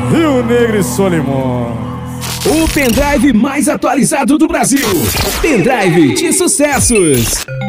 Rio Negro e Solimões. O pendrive mais atualizado do Brasil. Pendrive de sucessos.